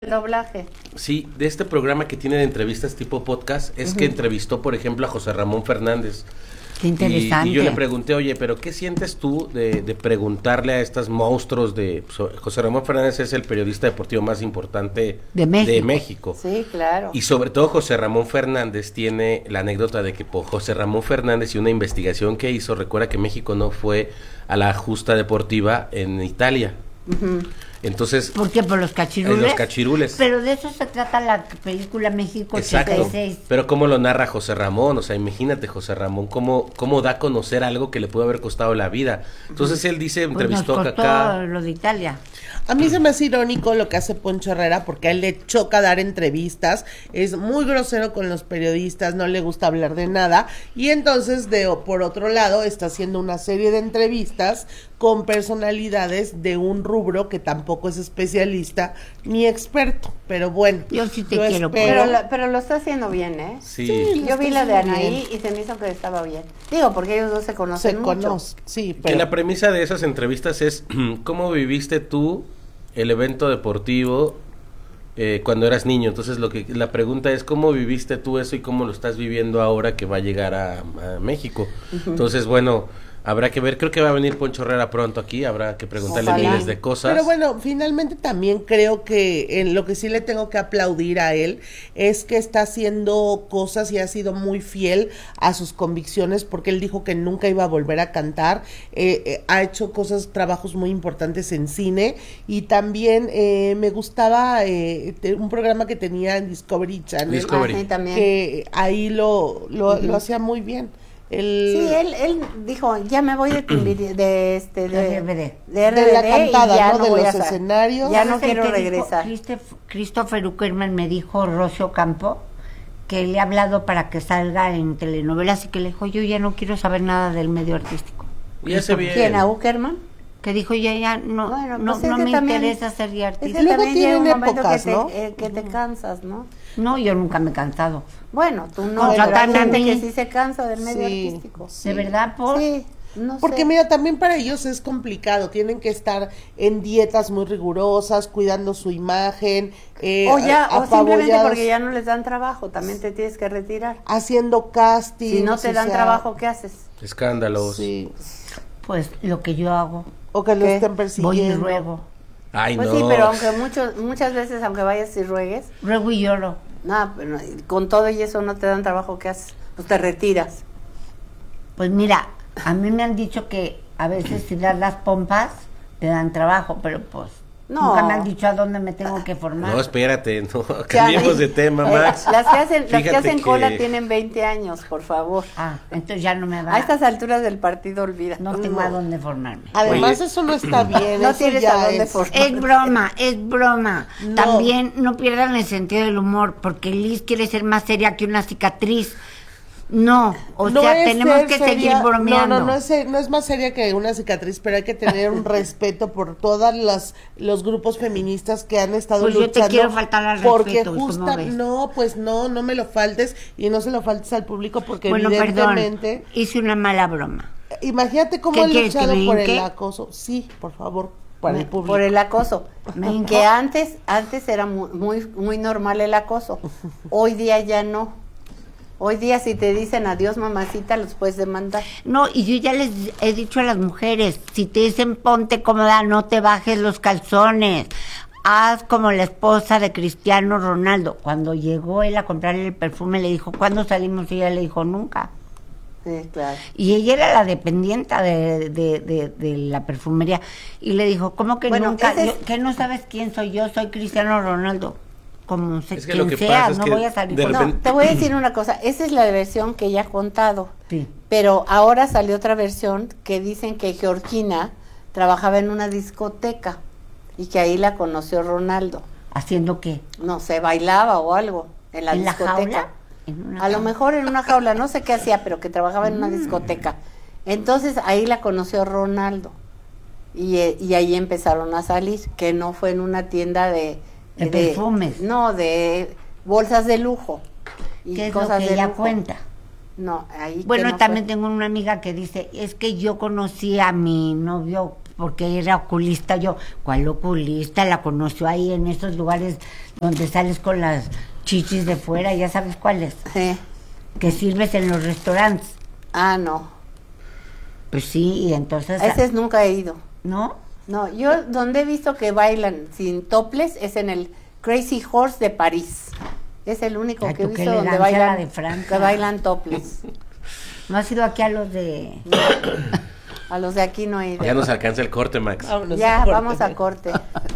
el doblaje. Sí, de este programa que tiene de entrevistas tipo podcast, es que entrevistó, por ejemplo, a José Ramón Fernández. Qué interesante. Y yo le pregunté, oye, pero ¿qué sientes tú de preguntarle a estos monstruos de... José Ramón Fernández es el periodista deportivo más importante de México. Sí, claro. Y sobre todo José Ramón Fernández tiene la anécdota de que por José Ramón Fernández y una investigación que hizo, recuerda que México no fue a la justa deportiva en Italia. Entonces, ¿por qué? ¿Por los cachirules? Los cachirules. Pero de eso se trata la película México 86. Pero cómo lo narra José Ramón, o sea, imagínate José Ramón, cómo da a conocer algo que le pudo haber costado la vida. Entonces él dice, entrevistó nos a Kaká. lo de Italia. A mí se me hace irónico lo que hace Poncho Herrera, porque a él le choca dar entrevistas, es muy grosero con los periodistas, no le gusta hablar de nada, y entonces por otro lado está haciendo una serie de entrevistas con personalidades de un rubro que tampoco es especialista ni experto, pero bueno. Yo sí te quiero. Pero lo está haciendo bien, ¿eh? Sí. Yo vi la de Anaí y se me hizo que estaba bien. Digo, porque ellos dos se conocen mucho. Sí, pero... Que la premisa de esas entrevistas es, ¿cómo viviste tú el evento deportivo cuando eras niño? Entonces la pregunta es, ¿cómo viviste tú eso y cómo lo estás viviendo ahora que va a llegar a México? Entonces, bueno... Habrá que ver, creo que va a venir Poncho Herrera pronto aquí, habrá que preguntarle miles de cosas. Pero bueno, finalmente también creo que en lo que sí le tengo que aplaudir a él es que está haciendo cosas y ha sido muy fiel a sus convicciones, porque él dijo que nunca iba a volver a cantar, ha hecho trabajos muy importantes en cine, y también me gustaba un programa que tenía en Discovery Channel, sí, también. Que ahí lo hacía muy bien. Sí, él dijo, ya me voy de RBD, de la cantada, ya ¿no? De los escenarios. Ya no quiero regresar. Christopher Uckerman me dijo, Rocio Campo, que le ha hablado para que salga en telenovelas y que le dijo, yo ya no quiero saber nada del medio artístico. ¿Quién, a Uckerman? Que dijo, ya no, bueno, no me interesa ser artista. Luego tienen épocas, ¿no? Que te cansas, ¿no? No, yo nunca me he cansado. Bueno, tú no, pero hay gente que sí se cansa del medio artístico. Sí. ¿De verdad, por? Sí. No porque sé. Mira, también para ellos es complicado, tienen que estar en dietas muy rigurosas, cuidando su imagen, o simplemente porque ya no les dan trabajo, también te tienes que retirar. Haciendo casting. Si no te dan trabajo, ¿qué haces? Escándalos. Sí. Pues lo que yo hago. O que lo estén persiguiendo. Voy y ruego. Ay, pues no. Sí, pero aunque muchas veces, aunque vayas y ruegues. Ruego y lloro. No, pero con todo y eso no te dan trabajo, ¿qué haces? Pues te retiras. Pues mira, a mí me han dicho que a veces si das las pompas te dan trabajo, pero pues nunca me han dicho a dónde me tengo que formar. No, espérate, no, cambiemos de tema, Max. Las que hacen cola tienen 20 años, por favor. Entonces ya no me va. A estas alturas del partido, olvida. No tengo a dónde formarme. Además, eso no está bien. No tienes a dónde formarme. Es broma. No. También no pierdan el sentido del humor, porque Liz quiere ser más seria que una cicatriz. No, tenemos que seguir bromeando. No es más seria que una cicatriz, pero hay que tener un respeto por todas los grupos feministas que han estado luchando. Yo te quiero faltar al respeto. Porque no me lo faltes y no se lo faltes al público, porque evidentemente... Perdón, hice una mala broma. Imagínate cómo han luchado por el acoso. Sí, por favor. Para el público. Por el acoso, que antes era muy normal el acoso, hoy día ya no. Hoy día si te dicen adiós mamacita, los puedes demandar. No, y yo ya les he dicho a las mujeres, si te dicen ponte cómoda, no te bajes los calzones. Haz como la esposa de Cristiano Ronaldo. Cuando llegó él a comprarle el perfume, le dijo, ¿cuándo salimos? Y ella le dijo, nunca. Sí, claro. Y ella era la dependienta de la perfumería. Y le dijo, ¿cómo que nunca? ¿Que no sabes quién soy yo? Soy Cristiano Ronaldo. Como es que lo que pasa es no que voy a salir. No, te voy a decir una cosa, esa es la versión que ella ha contado. Sí. Pero ahora salió otra versión que dicen que Georgina trabajaba en una discoteca y que ahí la conoció Ronaldo. ¿Haciendo qué? No sé, bailaba o algo en la discoteca. A lo mejor en una jaula, no sé qué hacía, pero que trabajaba en una discoteca. Entonces ahí la conoció Ronaldo y ahí empezaron a salir, que no fue en una tienda de perfumes. No, de bolsas de lujo. Y ¿qué es cosas lo que ella cuenta? No, ahí. Bueno, también tengo una amiga que dice, es que yo conocí a mi novio porque era oculista. Yo, ¿cuál oculista? La conoció ahí en esos lugares donde sales con las chichis de fuera, ya sabes cuáles. Sí. Que sirves en los restaurantes. Ah, no. Pues sí, y entonces... A ese nunca he ido. ¿No? No, yo donde he visto que bailan sin toples es en el Crazy Horse de París. Es el único Ay, que he tú, qué visto donde elegancia la bailan, de Francia. que bailan toples. ¿No has ido aquí a los de...? A los de aquí no he ido. Ya nos alcanza el corte, Max. Vámonos Ya, a corte. vamos a corte.